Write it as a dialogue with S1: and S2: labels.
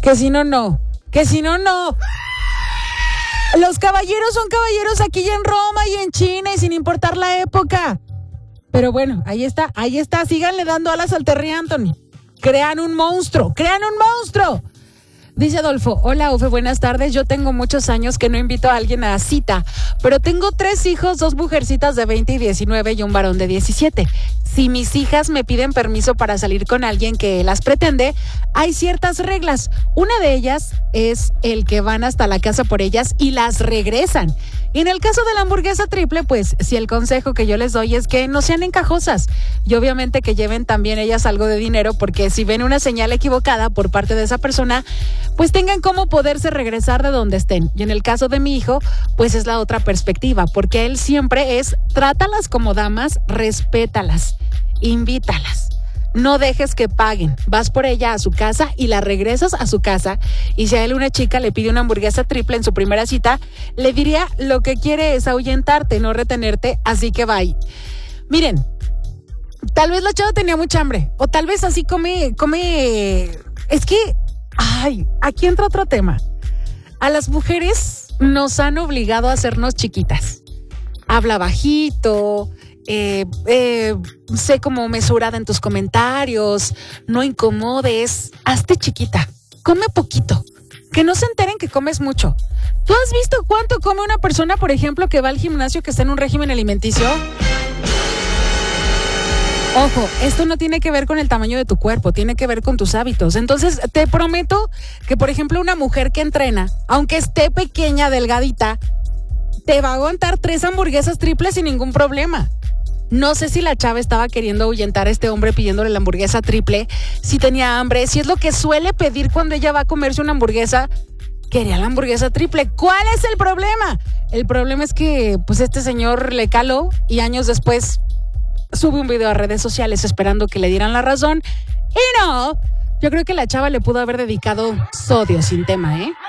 S1: Que si no, no. Que si no, no. Los caballeros son caballeros aquí y en Roma y en China y sin importar la época. Pero bueno, ahí está. Síganle dando alas al Terry Anthony. Crean un monstruo. Dice Adolfo, hola Ufe, buenas tardes. Yo tengo muchos años que no invito a alguien a cita, pero tengo 3 hijos, 2 mujercitas de 20 y 19 y un varón de 17. Si mis hijas me piden permiso para salir con alguien que las pretende, hay ciertas reglas. Una de ellas es el que van hasta la casa por ellas y las regresan. Y en el caso de la hamburguesa triple, pues si el consejo que yo les doy es que no sean encajosas y obviamente que lleven también ellas algo de dinero, porque si ven una señal equivocada por parte de esa persona, pues tengan cómo poderse regresar de donde estén. Y en el caso de mi hijo, pues es la otra perspectiva, porque él siempre es, trátalas como damas, respétalas, invítalas. No dejes que paguen. Vas por ella a su casa y la regresas a su casa. Y si a él una chica le pide una hamburguesa triple en su primera cita, le diría lo que quiere es ahuyentarte, no retenerte, así que bye. Miren, tal vez la chava tenía mucha hambre, o tal vez así come. Es que, aquí entra otro tema. A las mujeres nos han obligado a hacernos chiquitas. Habla bajito, sé como mesurada en tus comentarios, no incomodes, hazte chiquita, come poquito, que no se enteren que comes mucho. ¿Tú has visto cuánto come una persona, por ejemplo, que va al gimnasio, que está en un régimen alimenticio? Ojo, esto no tiene que ver con el tamaño de tu cuerpo, tiene que ver con tus hábitos. Entonces, te prometo que, por ejemplo, una mujer que entrena, aunque esté pequeña, delgadita, te va a aguantar 3 hamburguesas triples sin ningún problema. No sé si la chava estaba queriendo ahuyentar a este hombre pidiéndole la hamburguesa triple, si tenía hambre, si es lo que suele pedir cuando ella va a comerse una hamburguesa. Quería la hamburguesa triple. ¿Cuál es el problema? El problema es que pues este señor le caló y años después sube un video a redes sociales esperando que le dieran la razón. Y no, yo creo que la chava le pudo haber dedicado sodio sin tema, ¿eh?